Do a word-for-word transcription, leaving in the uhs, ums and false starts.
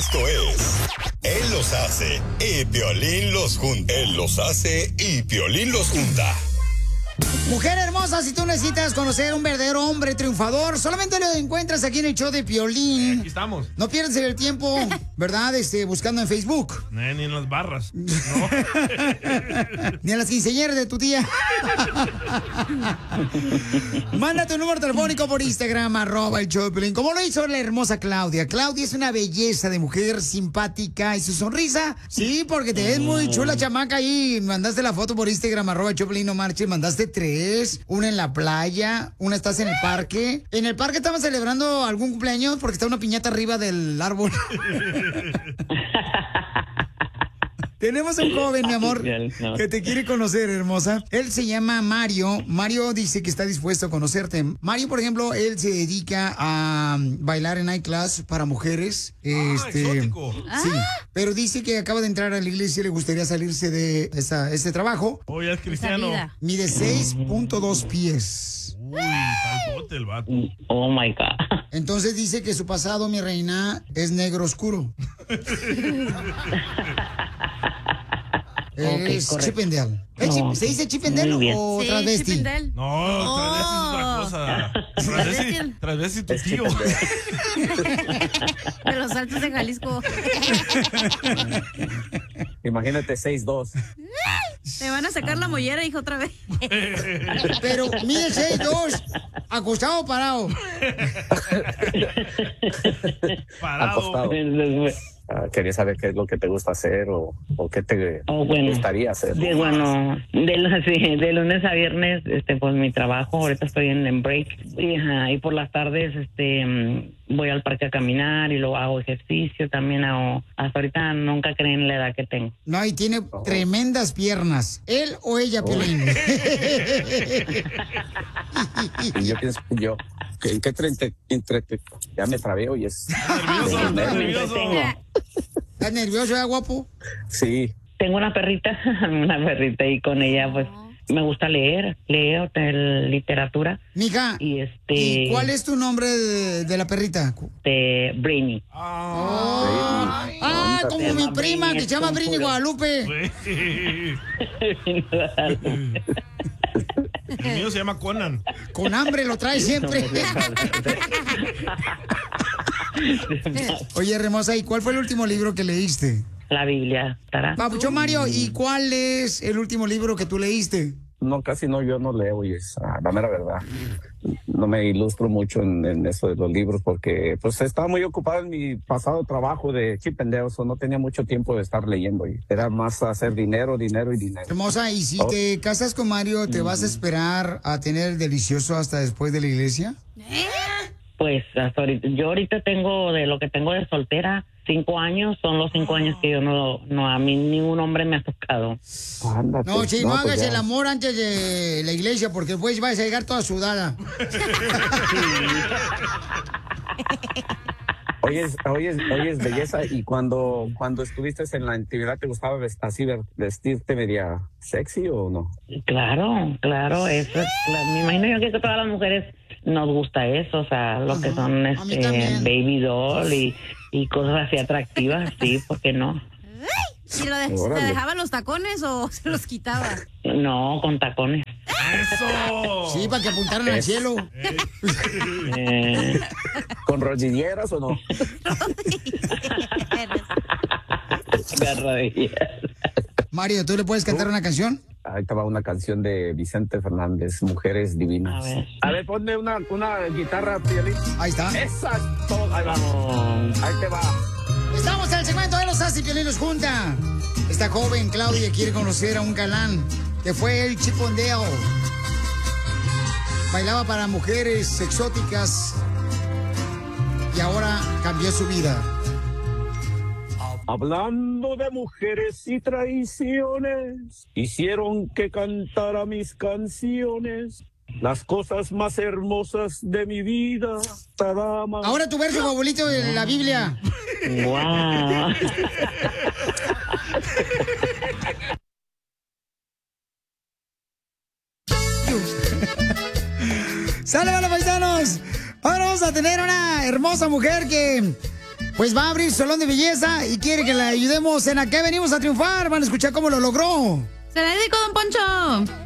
Esto es Él los hace y Piolín los junta. Él los hace y Piolín los junta. Mujer hermosa, si tú necesitas conocer un verdadero hombre triunfador, solamente lo encuentras aquí en el show de Piolín. Aquí estamos. No pierdas el tiempo, ¿verdad? Este, buscando en Facebook. No, ni en las barras. No. Ni en las quinceañeras de tu tía. Manda tu número telefónico por Instagram, arroba el show de Piolín. Como lo hizo la hermosa Claudia. Claudia es una belleza de mujer, simpática. Y su sonrisa, sí, porque te ves muy chula, chamaca. Ahí mandaste la foto por Instagram, arroba el show de Piolín, no marches. Mandaste tres, una en la playa, una estás en el parque. En el parque estaban celebrando algún cumpleaños porque está una piñata arriba del árbol. Tenemos un joven, mi amor, que te quiere conocer, hermosa. Él se llama Mario. Mario dice que está dispuesto a conocerte. Mario, por ejemplo, él se dedica a bailar en night class para mujeres. Ah, este, exótico. Sí, pero dice que acaba de entrar a la iglesia y le gustaría salirse de esa, ese trabajo. Hoy es cristiano. Mide seis punto dos pies. Uy, faltote el vato. Oh my God. Entonces dice que su pasado, mi reina, es negro oscuro. Okay, es correcto. Chippendale. ¿Es No, chip- ¿Se dice Chippendale muy bien. o Sí, travesti? Chippendale. No, travesti es otra cosa. Travesti, travesti tu tío. De los Altos de Jalisco. Imagínate seis dos. Te van a sacar la mollera, hijo, otra vez. Pero mide seis dos, acostado o parado. Parado. Acostado. Ah, quería saber qué es lo que te gusta hacer o, o qué te Oh, bueno. gustaría hacer. Sí, bueno, de, lu- sí, de lunes a viernes, este, pues mi trabajo, ahorita estoy en, en break, y, ajá, y por las tardes, este, mm, voy al parque a caminar y luego hago ejercicio, también hago, hasta ahorita nunca creen la edad que tengo. No, y tiene tremendas piernas. ¿Él o ella, Piolín? Y yo pienso, yo, ¿en qué treinta, entre, ya me trabé hoy es. Nervioso, está nervioso. ¿Estás nervioso, eh, guapo? Sí. Tengo una perrita, una perrita, y con ella, pues, me gusta leer, leo tel- literatura. Mija, Y este... ¿y cuál es tu nombre de, de la perrita? De Brainy. Ah, ah, como Se mi llama prima Britney, que se llama es Brini un puro. Guadalupe. El mío se llama Conan. Con hambre lo trae siempre. Oye, hermosa, ¿y cuál fue el último libro que leíste? La Biblia, ¿estará? Papuchón Mario, ¿y cuál es el último libro que tú leíste? No, casi no, yo no leo, y es ah, la mera verdad. No me ilustro mucho en, en eso de los libros porque pues estaba muy ocupado en mi pasado trabajo de Chippendale, so no tenía mucho tiempo de estar leyendo y era más hacer dinero, dinero y dinero. Hermosa, ¿y si Oh. te casas con Mario, te vas a esperar a tener el delicioso hasta después de la iglesia? Pues hasta ahorita, yo ahorita tengo, de lo que tengo de soltera, cinco años, son los cinco años que yo no, no, a mí ningún hombre me ha tocado. Ándate, No, si no, pues hagas ya. el amor antes de la iglesia, porque después vas a llegar toda sudada. Oye, oye, oye, belleza, y cuando, cuando estuviste en la intimidad, ¿te gustaba vest- así ver- vestirte media sexy o no? Claro, claro, eso es, la- me imagino yo que a todas las mujeres nos gusta eso, o sea, lo que son a mí este, también. baby doll y, y cosas así atractivas, sí, ¿por qué no? ¿Y lo de- te Órale. dejaba los tacones o se los quitaba? No, con tacones. ¡Eso! Sí, para que apuntaran al Es- cielo. Eh, ¿Con rodilleras o no? garradillas. Mario, ¿tú le puedes cantar una canción? Ahí estaba una canción de Vicente Fernández, Mujeres Divinas. A ver. A ver, ponme una, una guitarra, Piolín. Ahí está. Esa es todo. Ahí va. Ahí te va. Estamos en el segmento de los As y Piolín los junta. Esta joven Claudia quiere conocer a un galán que fue el Chippendale. Bailaba para mujeres exóticas y ahora cambió su vida. Hablando de mujeres y traiciones, hicieron que cantara mis canciones, las cosas más hermosas de mi vida, esta dama. Ahora tu verso favorito de la Biblia. Wow. ¡Sale, vale, paisanos! Ahora vamos a tener una hermosa mujer que pues va a abrir salón de belleza y quiere que le ayudemos en a qué venimos a triunfar. Van a escuchar cómo lo logró. Se la dedico, don Poncho.